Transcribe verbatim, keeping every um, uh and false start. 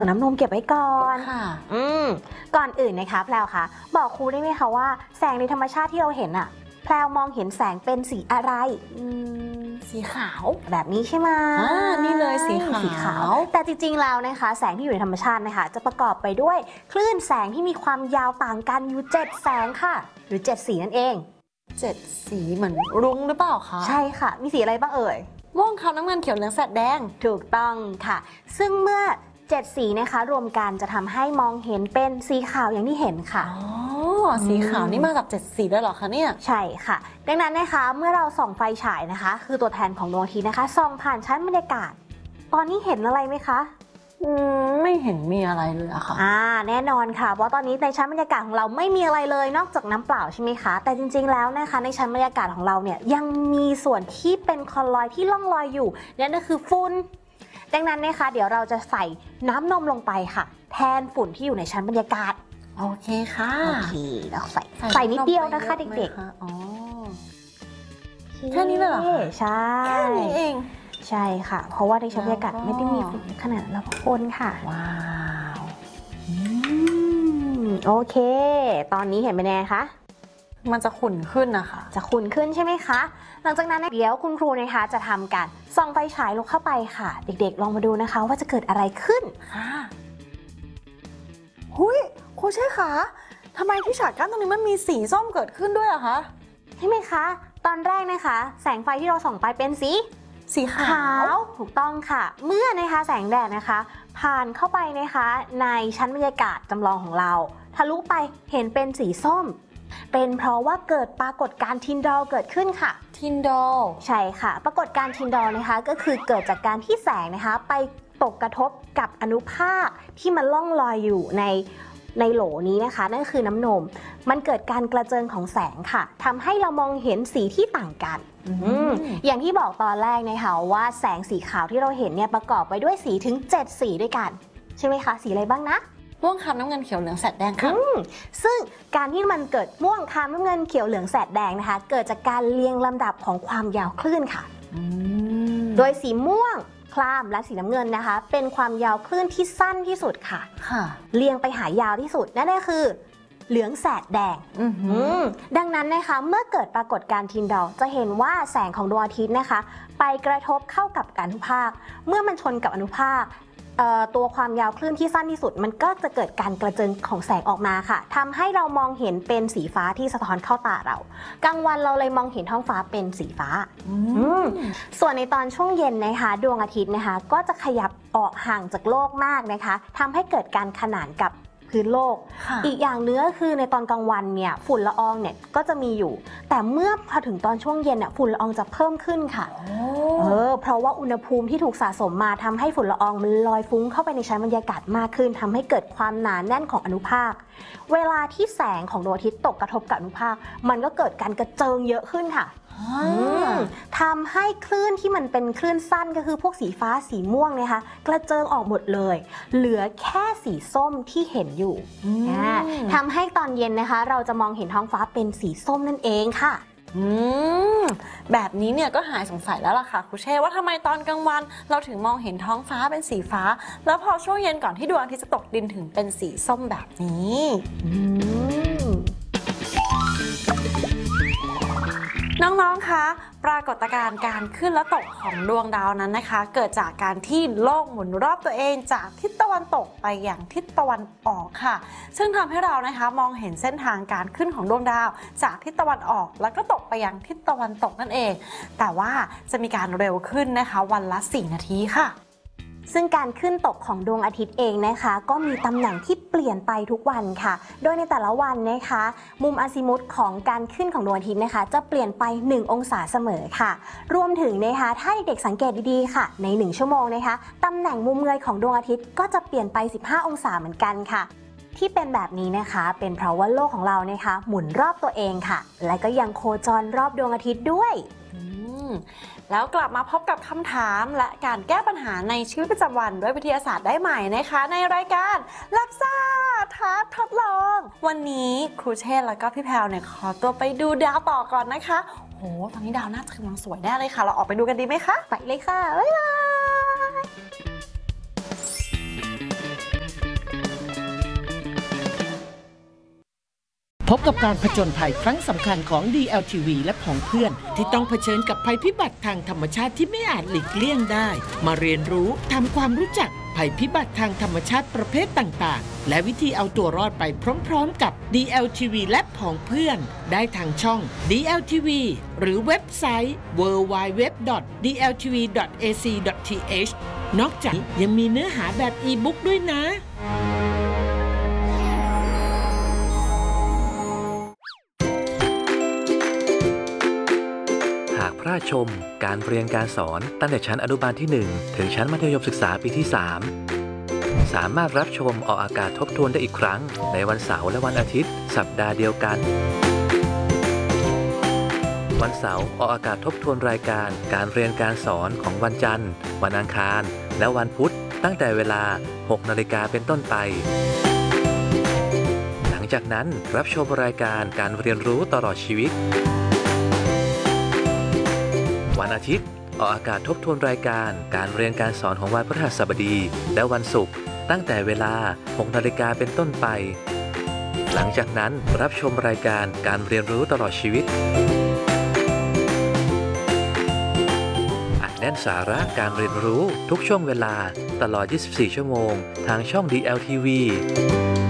น้ำนมเก็บไว้ก่อนค่ะอืมก่อนอื่นนะคะแพลวคะบอกครูได้ไหมคะว่าแสงในธรรมชาติที่เราเห็นอะแพลวมองเห็นแสงเป็นสีอะไรอืมสีขาวแบบนี้ใช่ไหมอ่านี่เลยสีขาวสีขาวแต่จริงๆแล้วนะคะแสงที่อยู่ในธรรมชาตินะคะจะประกอบไปด้วยคลื่นแสงที่มีความยาวต่างกันอยู่เจ็ดแสงค่ะหรือเจ็ดสีนั่นเองเจ็ดสีเหมือนรุ้งหรือเปล่าคะใช่ค่ะมีสีอะไรบ้างเอ่ยม่วงขาวน้ำเงินเขียวเหลืองแสดแดงถูกต้องค่ะซึ่งเมื่อเจ็ดสีนะคะรวมกันจะทำให้มองเห็นเป็นสีขาวอย่างที่เห็นค่ะอ๋อสีขาวนี่มากับเจ็ดสีด้วยเหรอคะเนี่ยใช่ค่ะดังนั้นนะคะเมื่อเราส่องไฟฉายนะคะคือตัวแทนของดวงอาทิตย์นะคะส่องผ่านชั้นบรรยากาศตอนนี้เห็นอะไรไหมคะอืมไม่เห็นมีอะไรเลยอะค่ะอ่าแน่นอนค่ะเพราะตอนนี้ในชั้นบรรยากาศของเราไม่มีอะไรเลยนอกจากน้ำเปล่าใช่ไหมคะแต่จริงๆแล้วนะคะในชั้นบรรยากาศของเราเนี่ยยังมีส่วนที่เป็นคลอยด์ที่ล่องลอยอยู่นั่นก็คือฝุ่นดังนั้นนะคะเดี๋ยวเราจะใส่น้ำนมลงไปค่ะแทนฝุ่นที่อยู่ในชั้นบรรยากาศโอเคค่ะโอเคแล้วใส่ใส่นิดเดียวนะคะเด็กๆอ๋อๆแค่นี้เลยเหรอใช่แค่นี้เองใช่ค่ะเพราะว่าในชั้นบรรยากาศไม่ได้มีฝุ่นขนาดนั้นแล้วก็คนค่ะว้าวอืมโอเคตอนนี้เห็นเป็นไงคะมันจะขุ่นขึ้นนะคะจะขุ่นขึ้นใช่ไหมคะหลังจากนั้นเดี๋ยวคุณครูนะคะจะทำการส่องไฟฉายลงเข้าไปค่ะเด็กๆลองมาดูนะคะว่าจะเกิดอะไรขึ้นค่ะหุยครูเช่ค่ะทำไมที่ฉากกั้นตรงนี้มันมีสีส้มเกิดขึ้นด้วยอะคะใช่ไหมคะตอนแรกนะคะแสงไฟที่เราส่องไปเป็นสีสีขาวถูกต้องค่ะเมื่อนะคะแสงแดดนะคะผ่านเข้าไปนะคะในชั้นบรรยากาศจำลองของเราทะลุไปเห็นเป็นสีส้มเป็นเพราะว่าเกิดปรากฏการณ์ทินดอลเกิดขึ้นค่ะทินดอลใช่ค่ะปรากฏการณ์ทินดอลนะคะก็คือเกิดจากการที่แสงนะคะไปตกกระทบกับอนุภาคที่มันล่องลอยอยู่ในในโหลนี้นะคะนั่นคือน้ำนมมันเกิดการกระเจิงของแสงค่ะทำให้เรามองเห็นสีที่ต่างกัน ออย่างที่บอกตอนแรกนะคะว่าแสงสีขาวที่เราเห็นเนี่ยประกอบไปด้วยสีถึงเจ็ดสีด้วยกันใช่ไหมคะสีอะไรบ้างนะม่วงคล้ำน้ำเงินเขียวเหลืองแสดแดงค่ะซึ่งการที่มันเกิดม่วงคล้ำน้ำเงินเขียวเหลืองแสดแดงนะคะเกิดจากการเรียงลำดับของความยาวคลื่นค่ะโดยสีม่วงคล้ำและสีน้ำเงินนะคะเป็นความยาวคลื่นที่สั้นที่สุดค่ะค่ะเรียงไปหายาวที่สุดนั่นก็คือเหลืองแสดแดงดังนั้นนะคะเมื่อเกิดปรากฏการณ์ทินดอลจะเห็นว่าแสงของดวงอาทิตย์นะคะไปกระทบเข้ากับอนุภาคเมื่อมันชนกับอนุภาคตัวความยาวคลื่นที่สั้นที่สุดมันก็จะเกิดการกระเจิงของแสงออกมาค่ะทำให้เรามองเห็นเป็นสีฟ้าที่สะท้อนเข้าตาเรากลางวันเราเลยมองเห็นท้องฟ้าเป็นสีฟ้าส่วนในตอนช่วงเย็นนะคะดวงอาทิตย์นะคะก็จะขยับออกห่างจากโลกมากนะคะทำให้เกิดการขนานกับพื้นโลกอีกอย่างเนื้อคือในตอนกลางวันเนี่ยฝุ่นละอองเนี่ยก็จะมีอยู่แต่เมื่อพอถึงตอนช่วงเย็นเนี่ยฝุ่นละอองจะเพิ่มขึ้นค่ะเออเพราะว่าอุณหภูมิที่ถูกสะสมมาทำให้ฝุ่นละอองมันลอยฟุ้งเข้าไปในชั้นบรรยากาศมากขึ้นทำให้เกิดความหนาแน่นของอนุภาคเวลาที่แสงของดวงอาทิตย์ตกกระทบกับอนุภาคมันก็เกิดการกระเจิงเยอะขึ้นค่ะทำให้คลื่นที่มันเป็นคลื่นสั้นก็คือพวกสีฟ้าสีม่วงนะคะกระเจิงออกหมดเลยเหลือแค่สีส้มที่เห็นอยู่ทำให้ตอนเย็นนะคะเราจะมองเห็นท้องฟ้าเป็นสีส้มนั่นเองค่ะอืมแบบนี้เนี่ยก็หายสงสัยแล้วล่ะค่ะครูเช่ว่าทำไมตอนกลางวันเราถึงมองเห็นท้องฟ้าเป็นสีฟ้าแล้วพอช่วงเย็นก่อนที่ดวงอาทิตย์จะตกดินถึงเป็นสีส้มแบบนี้น้องๆ คะปรากฏการณ์การขึ้นและตกของดวงดาวนั้นนะคะเกิดจากการที่โลกหมุนรอบตัวเองจากทิศตะวันตกไปอย่างทิศตะวันออกค่ะซึ่งทำให้เรานะคะมองเห็นเส้นทางการขึ้นของดวงดาวจากทิศตะวันออกแล้วก็ตกไปยังทิศตะวันตกนั่นเองแต่ว่าจะมีการเร็วขึ้นนะคะวันละสี่นาทีค่ะซึ่งการขึ้นตกของดวงอาทิตย์เองนะคะก็มีตำแหน่งที่เปลี่ยนไปทุกวันค่ะโดยในแต่ละวันนะคะมุมอาซิมุธของการขึ้นของดวงอาทิตย์นะคะจะเปลี่ยนไปหนึ่งองศาเสมอค่ะรวมถึงนะคะถ้าเด็กๆสังเกตดีๆค่ะในหนึ่งชั่วโมงนะคะตำแหน่งมุมเงยของดวงอาทิตย์ก็จะเปลี่ยนไปสิบห้าองศาเหมือนกันค่ะที่เป็นแบบนี้นะคะเป็นเพราะว่าโลกของเรานะคะหมุนรอบตัวเองค่ะและก็ยังโคจรรอบดวงอาทิตย์ด้วยแล้วกลับมาพบกับคำถามและการแก้ปัญหาในชีวิตประจำวันด้วยวิทยาศาสตร์ได้ใหม่นะคะในรายการรับทราบท้าทดลองวันนี้ครูเชษและก็พี่แพรวเนี่ยขอตัวไปดูดาวต่อก่อนนะคะโหตอนนี้ดาวน่าจะกำลังสวยแน่เลยค่ะเราออกไปดูกันดีไหมคะไปเลยค่ะบ๊ายบายพบกับการผจญภัยครั้งสำคัญของ ดี แอล ที วี และผองเพื่อนที่ต้องเผชิญกับภัยพิบัติทางธรรมชาติที่ไม่อาจหลีกเลี่ยงได้มาเรียนรู้ทำความรู้จักภัยพิบัติทางธรรมชาติประเภทต่างๆและวิธีเอาตัวรอดไปพร้อมๆกับ ดี แอล ที วี และผองเพื่อนได้ทางช่อง ดี แอล ที วี หรือเว็บไซต์ ดับเบิลยู ดับเบิลยู ดับเบิลยู ดอท ดี แอล ที วี ดอท เอ ซี ดอท ที เอช นอกจากนี้ยังมีเนื้อหาแบบอีบุ๊กด้วยนะหากพลาดชมการเรียนการสอนตั้งแต่ชั้นอนุบาลที่ หนึ่ง ถึงชั้นมัธยมศึกษาปีที่ สาม สามารถรับชมออกอากาศทบทวนได้อีกครั้งในวันเสาร์และวันอาทิตย์สัปดาห์เดียวกัน วันเสาร์ออกอากาศทบทวนรายการการเรียนการสอนของวันจันทร์วันอังคารและวันพุธตั้งแต่เวลา หกนาฬิกาเป็นต้นไป หลังจากนั้นรับชมรายการการเรียนรู้ตลอดชีวิตวันอาทิตย์ออกอากาศทบทวนรายการการเรียนการสอนของวันพฤหัสบดีและวันศุกร์ตั้งแต่เวลา หกนาฬิกาเป็นต้นไป หลังจากนั้นรับชมรายการการเรียนรู้ตลอดชีวิตอัดแน่นสาระการเรียนรู้ทุกช่วงเวลาตลอด ยี่สิบสี่ ชั่วโมงทางช่อง ดี แอล ที วี